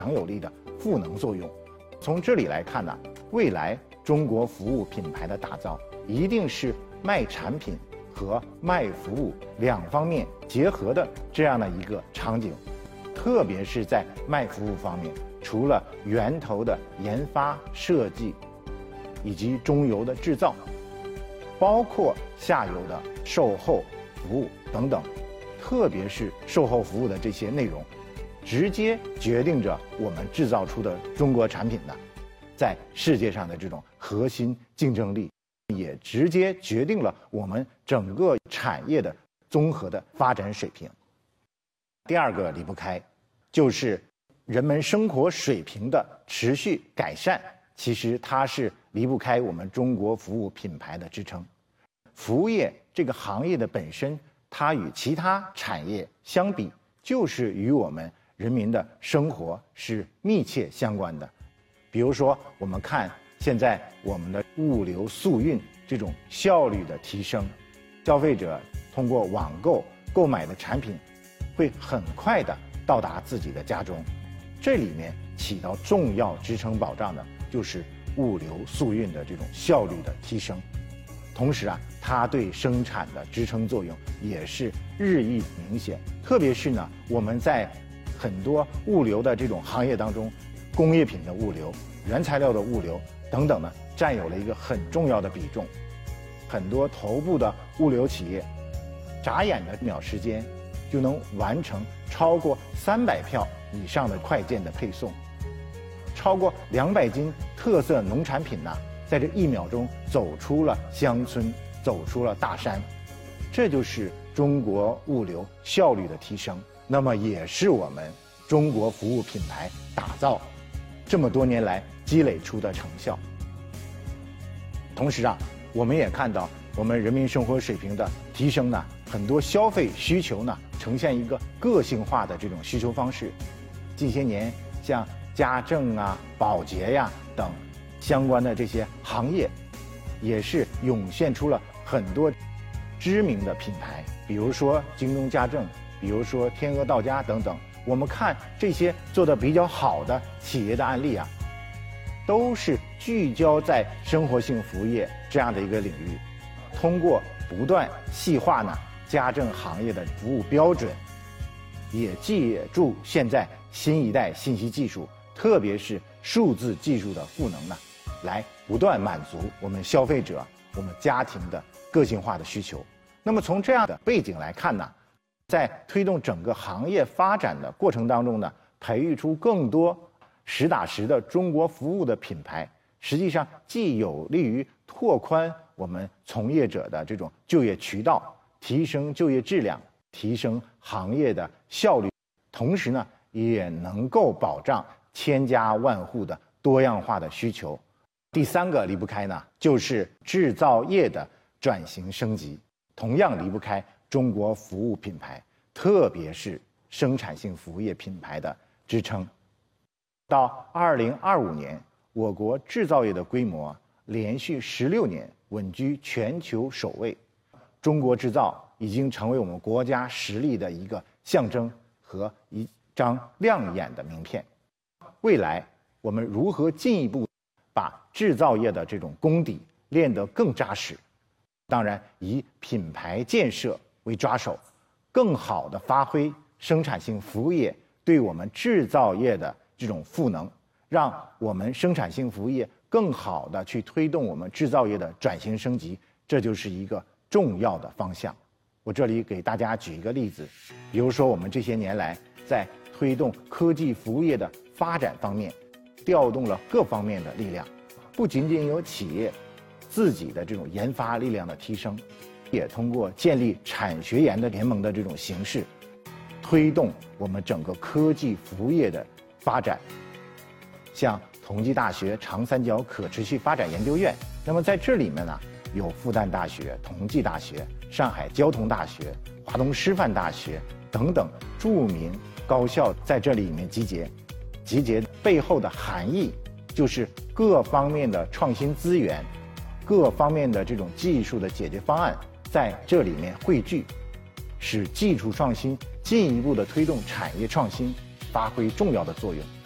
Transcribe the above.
常有力的赋能作用。从这里来看呢，未来中国服务品牌的打造一定是卖产品和卖服务两方面结合的这样的一个场景。特别是在卖服务方面，除了源头的研发设计以及中游的制造，包括下游的售后服务等等，特别是售后服务的这些内容，直接决定着我们制造出的中国产品呢，在世界上的这种核心竞争力，也直接决定了我们整个产业的综合的发展水平。第二个离不开，就是人们生活水平的持续改善，其实它是离不开我们中国服务品牌的支撑。服务业这个行业的本身，它与其他产业相比，就是与我们人民的生活是密切相关的。比如说，我们看现在我们的物流速运这种效率的提升，消费者通过网购购买的产品会很快的到达自己的家中，这里面起到重要支撑保障的就是物流速运的这种效率的提升。同时啊，它对生产的支撑作用也是日益明显。特别是呢，我们在很多物流的这种行业当中，工业品的物流、原材料的物流等等呢，占有了一个很重要的比重。很多头部的物流企业，眨眼的秒时间就能完成超过300票以上的快件的配送，超过200斤特色农产品呢，在这1秒钟走出了乡村，走出了大山。这就是中国物流效率的提升，那么也是我们中国服务品牌打造这么多年来积累出的成效。同时啊，我们也看到我们人民生活水平的提升呢，很多消费需求呢呈现一个个性化的这种需求方式。近些年，像家政啊、保洁呀等相关的这些行业，也是涌现出了很多知名的品牌，比如说京东家政，比如说天鹅到家等等。我们看这些做得比较好的企业的案例啊，都是聚焦在生活性服务业这样的一个领域，通过不断细化呢家政行业的服务标准，也借助现在新一代信息技术，特别是数字技术的赋能呢，来不断满足我们消费者、我们家庭的个性化的需求。那么从这样的背景来看呢，在推动整个行业发展的过程当中呢，培育出更多实打实的中国服务的品牌，实际上既有利于拓宽我们从业者的这种就业渠道，提升就业质量，提升行业的效率，同时呢，也能够保障千家万户的多样化的需求。第三个离不开呢，就是制造业的转型升级，同样离不开中国服务品牌，特别是生产性服务业品牌的支撑。到2025年，我国制造业的规模连续16年稳居全球首位，中国制造已经成为我们国家实力的一个象征和一张亮眼的名片。未来我们如何进一步把制造业的这种功底练得更扎实？当然，以品牌建设为抓手，更好地发挥生产性服务业对我们制造业的这种赋能，让我们生产性服务业更好地去推动我们制造业的转型升级，这就是一个重要的方向。我这里给大家举一个例子，比如说我们这些年来在推动科技服务业的发展方面，调动了各方面的力量，不仅仅有企业自己的这种研发力量的提升，也通过建立产学研的联盟的这种形式，推动我们整个科技服务业的发展。像同济大学长三角可持续发展研究院，那么在这里面呢，有复旦大学、同济大学、上海交通大学、华东师范大学等等著名高校在这里面集结。集结背后的含义就是各方面的创新资源，各方面的这种技术的解决方案在这里面汇聚，使技术创新进一步的推动产业创新发挥重要的作用。